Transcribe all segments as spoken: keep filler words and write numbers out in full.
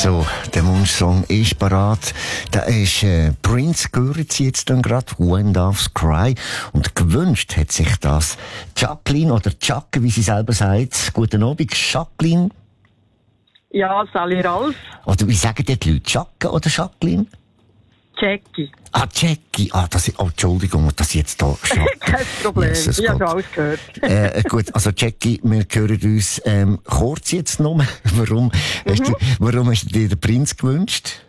So, der Wunschsong ist parat. Da ist äh, Prince, gehört sie jetzt dann gerade, When Doves Cry. Und gewünscht hat sich das Jacqueline oder Jacke, wie sie selber sagt. Guten Abend, Jacqueline. Ja, Sally Ralf. Oder wie sagen die Leute, Jacke oder Jacqueline? Jackie. Ah, Jackie. Ah, das ist, oh, Entschuldigung, dass ich jetzt da Jacke. Kein Problem. Jesus ich habe Gott. schon alles gehört. äh, gut, also Jackie, wir hören uns ähm, kurz jetzt noch. Warum, mhm. hast du, warum hast du dir den Prinz gewünscht?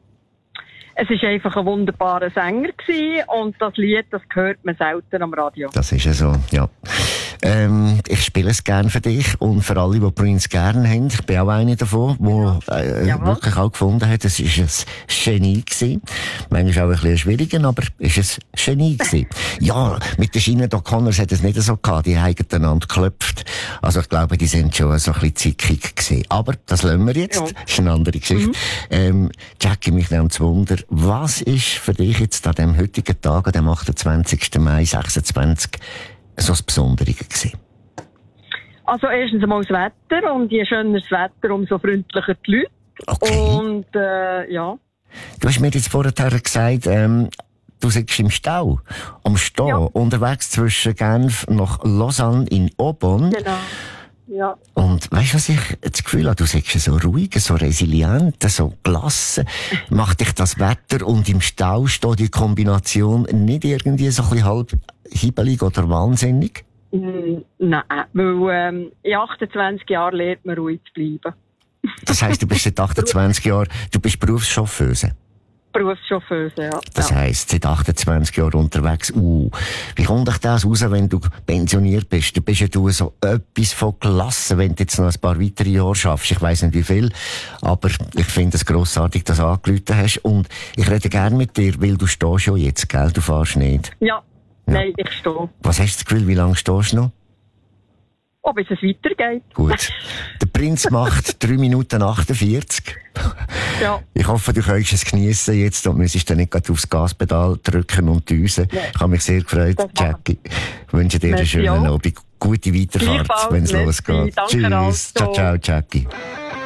Es war einfach ein wunderbarer Sänger gewesen und das Lied, das hört man selten am Radio. Das ist ja so, ja. Ähm, ich spiele es gerne für dich und für alle, die Prince gerne haben. Ich bin auch einer davon, der äh, wirklich auch gefunden hat, es war ein Genie gewesen. Manchmal auch ein bisschen schwieriger, aber es war ein Genie gewesen. Ja, mit den Sinead O'Connors hat es nicht so gehabt, die haben einander geklopft. Also ich glaube, die sind schon so ein bisschen zickig gewesen. Aber das lassen wir jetzt, ja. Das ist eine andere Geschichte. Mhm. Ähm, Jackie, mich nimmt zu Wunder, was ist für dich jetzt an dem heutigen Tag, an dem achtundzwanzigsten Mai sechsundzwanzig, so das Besondere gewesen? Also erstens einmal das Wetter und je schöner das Wetter, umso freundlicher die Leute. Okay. Und äh, ja. Du hast mir jetzt vorher gesagt, ähm, du sitzt im Stau, am Stehen, ja. Unterwegs zwischen Genf nach Lausanne in Aubonne. Genau. Ja. Und weißt du, was ich das Gefühl habe? Du sagst so ruhig, so resilient, so gelassen. Macht dich das Wetter und im Stau steht die Kombination nicht irgendwie so ein bisschen halb hibbelig oder wahnsinnig? Mm, nein, weil ähm, in achtundzwanzig Jahren lernt man ruhig zu bleiben. Das heisst, du bist seit achtundzwanzig Jahren, du bist Berufschauffeuse? Berufschauffeuse, ja. Das ja. heisst, seit achtundzwanzig Jahren unterwegs. Uh, wie kommt dich das raus, wenn du pensioniert bist? Du bist ja du so etwas von gelassen, wenn du jetzt noch ein paar weitere Jahre schaffst. Ich weiss nicht wie viel, aber ich finde es grossartig, dass du angerufen hast. Und ich rede gerne mit dir, weil du stehst schon jetzt, gell? Du fährst nicht. Ja, ja. Nein, ich stehe. Was hast du das Gefühl, wie lange stehst du noch? Oh, bis es weitergeht. Gut. Der Prinz macht drei Minuten achtundvierzig. Ja. Ich hoffe, du kannst es geniessen jetzt und müsstest dann nicht gerade aufs Gaspedal drücken und düsen. Nee. Ich habe mich sehr gefreut, Jackie. Ich wünsche dir einen schönen Abend. Gute Weiterfahrt, wenn es losgeht. Danke. Tschüss. Ciao, ciao, Jackie.